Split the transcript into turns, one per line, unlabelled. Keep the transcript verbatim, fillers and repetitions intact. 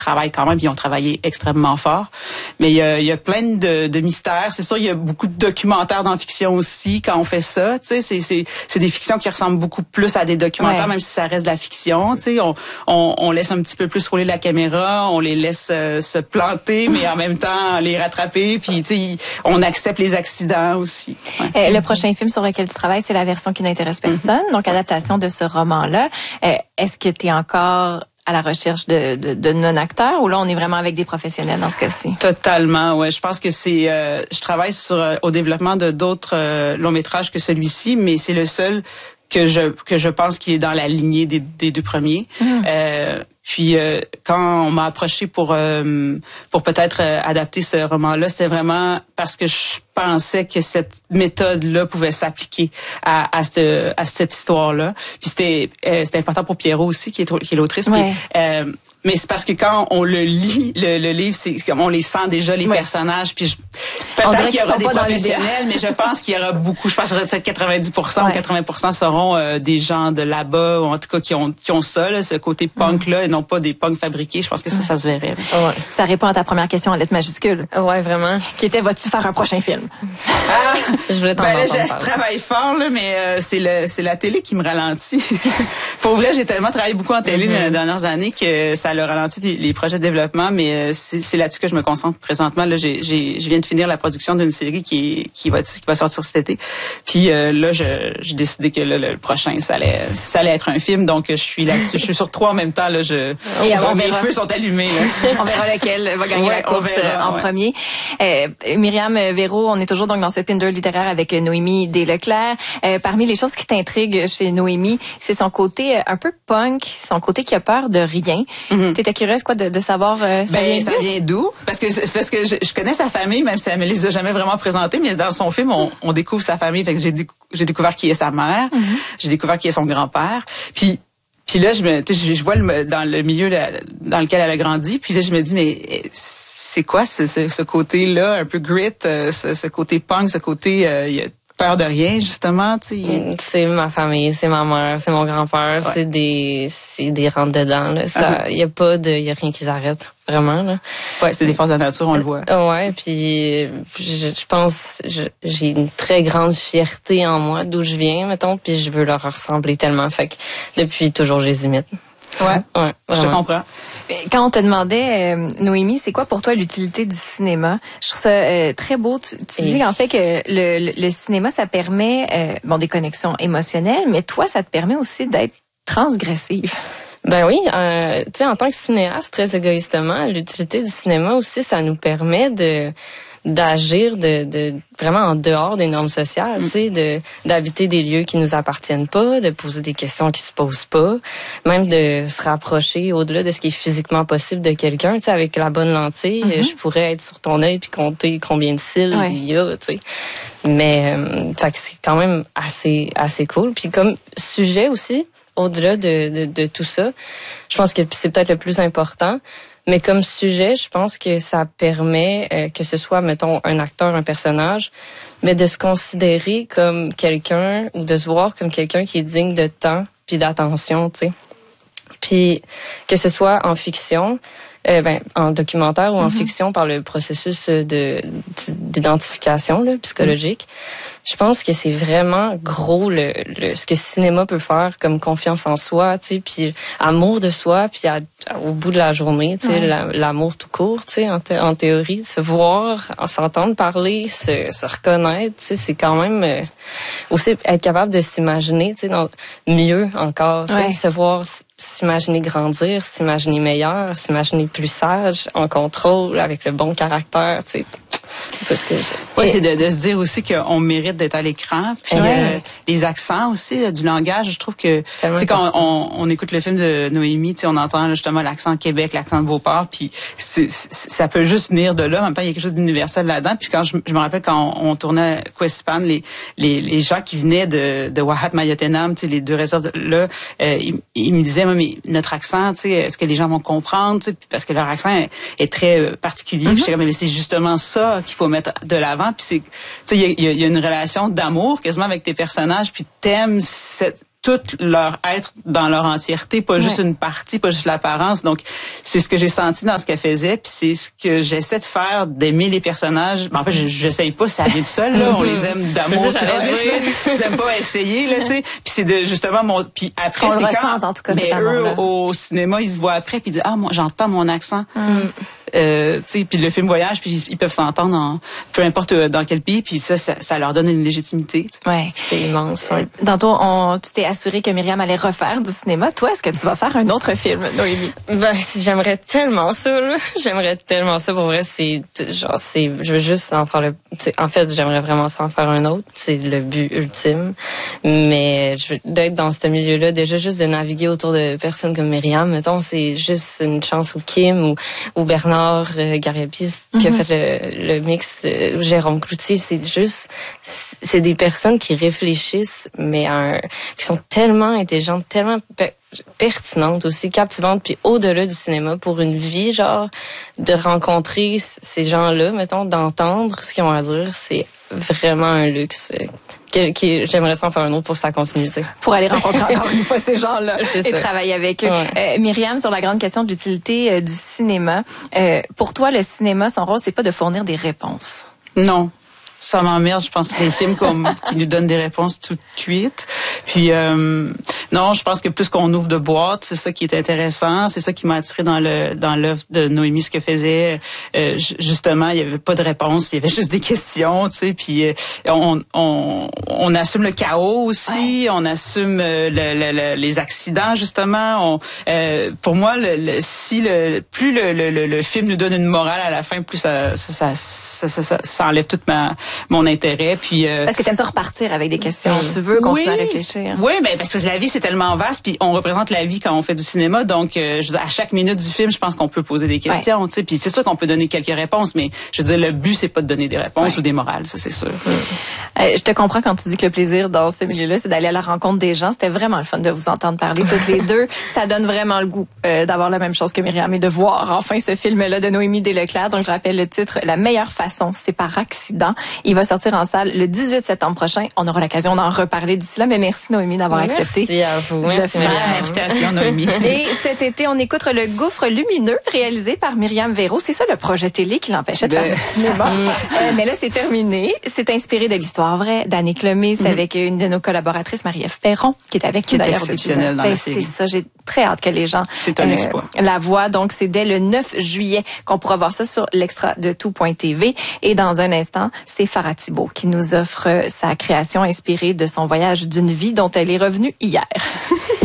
travaillent quand même, puis ils ont travaillé extrêmement fort. Mais il y a, il y a plein de, de mystères. C'est sûr, il y a beaucoup de documentaires dans la fiction aussi quand on fait ça. Tu sais, c'est, c'est, c'est des fictions qui ressemblent beaucoup plus à des documentaires, ouais. même si ça reste de la fiction. Tu sais, on, on, on laisse un petit peu plus rouler la caméra, on les laisse euh, se planter, mais en même temps les rattraper. Puis, tu sais, on accepte les accidents aussi. Ouais.
Euh, le prochain film sur lequel tu travailles, c'est La version qui n'intéresse personne, mm-hmm. donc adaptation de ce roman-là. Euh, est-ce que tu es encore à la recherche de, de, de non-acteurs ou là on est vraiment avec des professionnels dans ce cas-ci?
Totalement, ouais. Je pense que c'est, euh, je travaille sur euh, au développement de d'autres euh, longs métrages que celui-ci, mais c'est le seul que je que je pense qu'il est dans la lignée des, des deux premiers. Mmh. Euh, puis euh, quand on m'a approché pour euh, pour peut-être euh, adapter ce roman-là, c'est vraiment parce que je pensais que cette méthode-là pouvait s'appliquer à à cette à cette histoire-là. Puis c'était euh, c'était important pour Pierrot aussi qui est qui est l'autrice.
Ouais.
Puis, euh, mais c'est parce que quand on le lit, le, le livre, c'est comme on les sent déjà les oui. personnages. Puis je, peut-être qu'il y aura des professionnels, mais je pense qu'il y aura beaucoup. Je pense qu'il y aura peut-être quatre-vingt-dix pour cent ouais. ou quatre-vingts pour cent seront euh, des gens de là-bas, ou en tout cas qui ont qui ont ça, là, ce côté punk là, mm. et non pas des punks fabriqués. Je pense que ça, ça se verrait.
Ouais. Ça répond à ta première question en lettres majuscules.
Ouais, vraiment.
Qui était, vas-tu faire un prochain film?
Ah,
je voulais t'en
ben là,
je
travaille fort là, mais euh, c'est le c'est la télé qui me ralentit. Pour vrai, j'ai tellement travaillé beaucoup en télé mm-hmm. dans les dernières années que ça le ralentit les projets de développement, mais c'est, c'est là-dessus que je me concentre présentement. Là, j'ai, j'ai, je viens de finir la production d'une série qui, qui va, qui va sortir cet été. Puis euh, là, je, j'ai décidé que là, le prochain, ça allait, ça allait être un film. Donc, je suis là-dessus. Je suis sur trois en même temps. Là, je,
et
on, mes feux sont allumés. Là.
On verra lequel va gagner
ouais,
la course
verra,
en
ouais.
premier. Euh, Myriam Véro, on est toujours donc dans ce Tinder littéraire avec Noémie Desleclerc. Euh, parmi les choses qui t'intriguent chez Noémie, c'est son côté un peu punk, son côté qui a peur de rien. Mm-hmm. T'étais curieuse quoi de, de savoir euh, ça,
ben,
vient
ça vient d'où? Parce que parce que je, je connais sa famille, même si elle me les a jamais vraiment présentés, mais dans son film, on, on découvre sa famille. Fait que j'ai, décou- j'ai découvert qui est sa mère, mm-hmm. j'ai découvert qui est son grand-père. Puis puis là, je me, tu sais, je vois le, dans le milieu là, dans lequel elle a grandi. Puis là, je me dis, mais c'est quoi ce, ce, ce côté-là, un peu grit, euh, ce, ce côté punk, ce côté euh, il y a peur de rien, justement, tu sais.
C'est ma famille, c'est ma mère, c'est mon grand-père, ouais. c'est des, c'est des rentre dedans, là. Ça, il uh-huh. y a pas de, il y a rien qui s'arrête, vraiment, là.
Ouais, c'est des forces de la nature, on le voit.
Euh, ouais, puis je, je pense, je, j'ai une très grande fierté en moi d'où je viens, mettons, puis je veux leur ressembler tellement, fait que depuis toujours, je les imite.
Ouais,
ouais,
je te comprends.
Quand on te demandait, euh, Noémie, c'est quoi pour toi l'utilité du cinéma? Je trouve ça euh, très beau. Tu, tu dis en fait que le, le, le cinéma, ça permet euh, bon des connexions émotionnelles, mais toi, ça te permet aussi d'être transgressive.
Ben oui, euh, tu sais, en tant que cinéaste, très égoïstement, l'utilité du cinéma aussi, ça nous permet de d'agir de, de vraiment en dehors des normes sociales, mm. tu sais, de d'habiter des lieux qui nous appartiennent pas, de poser des questions qui se posent pas, même de se rapprocher au-delà de ce qui est physiquement possible de quelqu'un, tu sais, avec la bonne lentille, mm-hmm. je pourrais être sur ton œil puis compter combien de cils ouais. il y a, tu sais. Mais euh, fait que c'est quand même assez assez cool. Puis comme sujet aussi, au-delà de, de de tout ça, je pense que c'est peut-être le plus important. Mais comme sujet, je pense que ça permet euh, que ce soit, mettons, un acteur, un personnage, mais de se considérer comme quelqu'un ou de se voir comme quelqu'un qui est digne de temps puis d'attention, tu sais. Puis que ce soit en fiction, euh, ben en documentaire ou en mm-hmm. fiction par le processus de d'identification là, psychologique. Mm-hmm. Je pense que c'est vraiment gros le, le ce que le cinéma peut faire comme confiance en soi, tu sais, puis amour de soi, puis à, au bout de la journée, tu sais, ouais. la, l'amour tout court, tu sais, en, th- en théorie, se voir, s'entendre parler, se, se reconnaître, tu sais, c'est quand même euh, aussi être capable de s'imaginer, tu sais, dans, mieux encore, tu sais, ouais. se voir, s'imaginer grandir, s'imaginer meilleur, s'imaginer plus sage, en contrôle, avec le bon caractère, tu sais. Parce que
oui, c'est de, de se dire aussi qu'on mérite d'être à l'écran. Puis ouais. euh, les accents aussi euh, du langage, je trouve que tu sais quand on, on écoute le film de Noémie, tu sais on entend justement l'accent Québec, l'accent de Beauport, puis c'est, c'est, ça peut juste venir de là. En même temps, il y a quelque chose d'universel là-dedans. Puis quand je, je me rappelle quand on, on tournait Quispan, les, les les gens qui venaient de de Wahat Mayotenam, tu sais les deux réserves de, là, euh, ils, ils me disaient mais notre accent, tu sais, est-ce que les gens vont comprendre, tu sais, parce que leur accent est, est très particulier. Mm-hmm. Puis j'étais comme mais c'est justement ça qu'il faut mettre de l'avant, puis c'est, tu sais, il y a, y a une relation d'amour quasiment avec tes personnages, puis t'aimes cette tout leur être dans leur entièreté, pas juste ouais. une partie, pas juste l'apparence. Donc, c'est ce que j'ai senti dans ce qu'elle faisait, puis c'est ce que j'essaie de faire, d'aimer les personnages. Ben, en fait, j'essaye pas, ça vient tout seul, là. On les aime d'amour tout de suite, là. Tu même pas essayer, là, tu sais. Puis c'est de, justement, mon, puis après,
on
c'est
le
quand,
ressent, en tout cas,
mais eux, au cinéma, ils se voient après, puis ils disent, ah, moi, j'entends mon accent. Mm. Euh, tu sais, puis le film voyage, puis ils peuvent s'entendre en, peu importe dans quel pays, puis ça, ça, ça leur donne une légitimité.
Ouais,
c'est immense. Ouais.
Tantôt, on, tu t'es assuré que Myriam allait refaire du cinéma. Toi, est-ce que tu vas faire un autre film, Noémie?
Ben, j'aimerais tellement ça, là. J'aimerais tellement ça. Pour vrai, c'est genre, c'est, je veux juste en faire le. En fait, j'aimerais vraiment ça en faire un autre. C'est le but ultime. Mais je, d'être dans ce milieu-là, déjà juste de naviguer autour de personnes comme Myriam, mettons, c'est juste une chance. Ou Kim ou, ou Bernard. Euh, Gariepis qui mm-hmm. a fait le, le mix euh, Jérôme Cloutier, c'est juste c'est des personnes qui réfléchissent mais un, qui sont tellement intelligentes, tellement pe- pertinentes aussi, captivantes, puis au-delà du cinéma pour une vie, genre de rencontrer ces gens-là, mettons, d'entendre ce qu'ils ont à dire, c'est vraiment un luxe. Qui, qui, j'aimerais ça en faire un autre pour sa continuité.
Pour aller rencontrer encore une fois ces gens-là et
ça.
Travailler avec eux. Ouais. Euh, Myriam, sur la grande question de l'utilité euh, du cinéma, euh, pour toi, le cinéma, son rôle, c'est pas de fournir des réponses.
Non. Ça m'emmerde, je pense que les films comme qui nous donnent des réponses tout de suite. Puis euh, non, je pense que plus qu'on ouvre de boîtes, c'est ça qui est intéressant, c'est ça qui m'a attiré dans le dans l'œuvre de Noémie, ce que faisait euh, justement, il y avait pas de réponse, il y avait juste des questions, tu sais, puis euh, on on on assume le chaos aussi, ouais. on assume euh, le, le, le, les accidents justement, on euh, pour moi le, le si le plus le, le le film nous donne une morale à la fin, plus ça ça ça ça, ça, ça, ça enlève toute ma mon intérêt. Puis euh,
parce que t'aimes ça repartir avec des questions, oui. tu veux continuer
oui.
à réfléchir.
Oui, ben parce que la vie c'est tellement vaste, puis on représente la vie quand on fait du cinéma, donc euh, je veux dire, à chaque minute du film, je pense qu'on peut poser des questions, ouais. tu sais, puis c'est sûr qu'on peut donner quelques réponses, mais je veux dire le but c'est pas de donner des réponses ouais. ou des morales, ça c'est sûr.
Mmh. Euh, je te comprends quand tu dis que le plaisir dans ce milieu-là, c'est d'aller à la rencontre des gens. C'était vraiment le fun de vous entendre parler toutes les deux. Ça donne vraiment le goût euh, d'avoir la même chose que Myriam et de voir enfin ce film-là de Noémie Desleclerc. Donc je rappelle le titre, La meilleure façon, c'est par accident. Il va sortir en salle le dix-huit septembre prochain. On aura l'occasion d'en reparler d'ici là, mais merci Noémie d'avoir
merci
accepté.
Merci à vous. Merci,
merci de l'invitation, Noémie.
Et cet été, on écoute Le Gouffre lumineux, réalisé par Myriam Véro. C'est ça le projet télé qui l'empêchait de, de... faire du cinéma. euh, mais là, c'est terminé. C'est inspiré de l'histoire vraie d'Annick Lemay. C'est mm-hmm. avec une de nos collaboratrices, Marie-Ève Perron, qui est avec
qui
nous d'ailleurs.
Exceptionnelle dans
ben,
la série.
C'est ça. J'ai très hâte que les gens
c'est un exploit.
Euh, la voient. Donc, c'est dès le neuf juillet qu'on pourra voir ça sur l'extra de tout point t v. Et dans un instant, c'est Farah Thibault qui nous offre sa création inspirée de son voyage d'une vie dont elle est revenue hier.